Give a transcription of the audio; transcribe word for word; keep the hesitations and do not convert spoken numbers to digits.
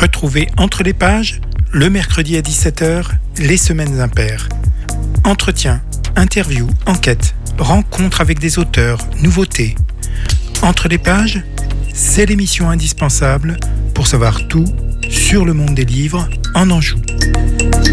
Retrouvez Entre les pages, le mercredi à dix-sept heures, les semaines impaires. Entretien, interview, enquête, rencontre avec des auteurs, nouveautés. Entre les pages, c'est l'émission indispensable pour savoir tout sur le monde des livres en Anjou.